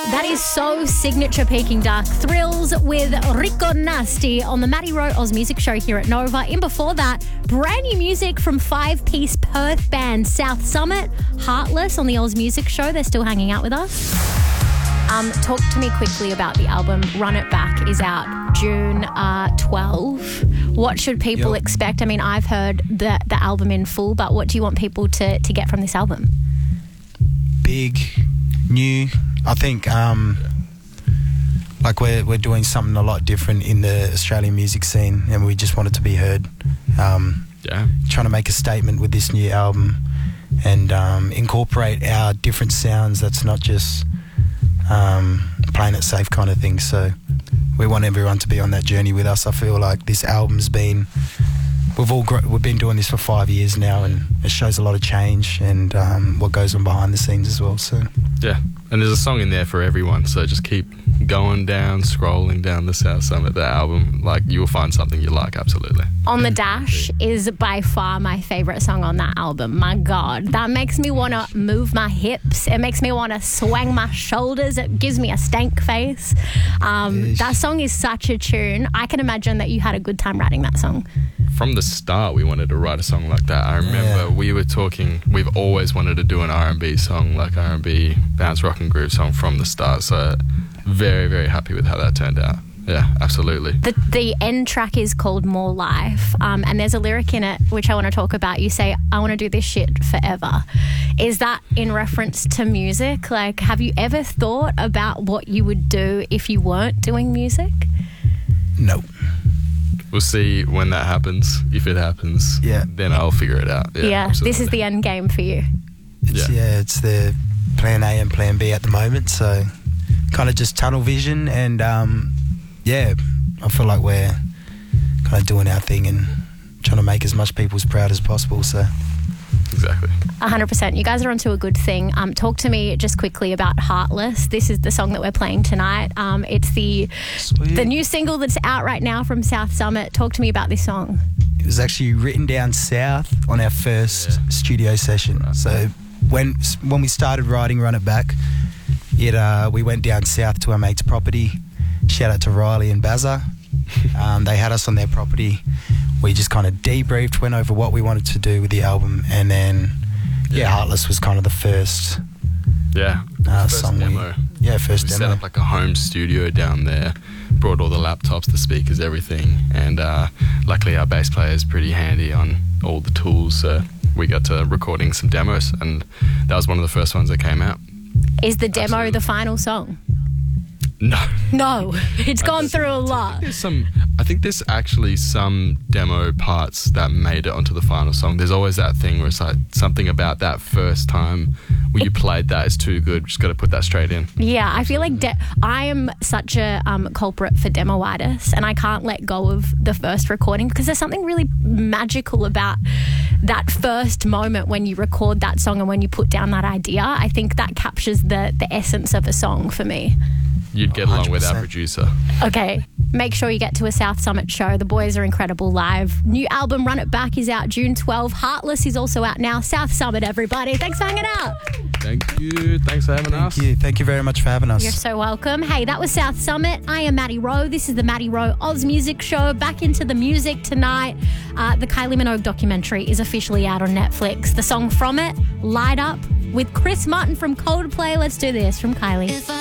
That is so signature Peking Duck. Thrills with Rico Nasty on the Matty Rowe Oz Music Show here at Nova. In before that, brand new music from five-piece Perth band South Summit, Heartless on the Oz Music Show. They're still hanging out with us. Talk to me quickly about the album. Run It Back is out June 12. What should people expect? I mean, I've heard the album in full, but what do you want people to get from this album? Big, new. I think like we're doing something a lot different in the Australian music scene, and we just want it to be heard. Trying to make a statement with this new album and incorporate our different sounds. That's not just playing it safe kind of thing. So we want everyone to be on that journey with us. I feel like this album's been, we've been doing this for 5 years now, and it shows a lot of change and what goes on behind the scenes as well. So yeah, and there's a song in there for everyone, so just keep going down, scrolling down the South Summit, the album, like you will find something you like, absolutely. On the Dash is by far my favourite song on that album. My God, that makes me want to move my hips. It makes me want to swing my shoulders. It gives me a stank face. That song is such a tune. I can imagine that you had a good time writing that song. From the start, we wanted to write a song like that. I remember we were talking, we've always wanted to do an R&B song, like R&B, bounce, rock and groove song from the start. So very, very happy with how that turned out. Yeah, absolutely. The end track is called More Life, and there's a lyric in it which I want to talk about. You say, I want to do this shit forever. Is that in reference to music? Like, have you ever thought about what you would do if you weren't doing music? No. We'll see when that happens. If it happens, then I'll figure it out. Yeah, this is the end game for you. It's the plan A and plan B at the moment. So kind of just tunnel vision, and I feel like we're kind of doing our thing and trying to make as much people as proud as possible. So exactly. 100%. You guys are onto a good thing. Talk to me just quickly about Heartless. This is the song that we're playing tonight. It's the new single that's out right now from South Summit. Talk to me about this song. It was actually written down south on our first studio session. Right. So when we started writing Run It Back, we went down south to our mate's property. Shout out to Riley and Bazza. They had us on their property. We just kind of debriefed, went over what we wanted to do with the album, and then Heartless was kind of the first first song demo. First we demo. Set up like a home studio down there, brought all the laptops, the speakers, everything, and luckily our bass player is pretty handy on all the tools, so we got to recording some demos, and that was one of the first ones that came out. Is the demo the final song? No, it's gone through a lot. I think there's actually some demo parts that made it onto the final song. There's always that thing where it's like something about that first time when you played that is too good. Just got to put that straight in. Yeah, I feel like I am such a culprit for demoitis, and I can't let go of the first recording because there's something really magical about that first moment when you record that song and when you put down that idea. I think that captures the essence of a song for me. You'd get along with our producer. Okay, make sure you get to a South Summit show. The boys are incredible live. New album Run It Back is out June 12. Heartless is also out now. South Summit, everybody. Thanks for hanging out. Thank you. Thanks for having us. Thank you very much for having us. You're so welcome. Hey, that was South Summit. I am Matty Rowe. This is the Matty Rowe Oz Music Show. Back into the music tonight. The Kylie Minogue documentary is officially out on Netflix. The song from it, Light Up, with Chris Martin from Coldplay. Let's do this from Kylie.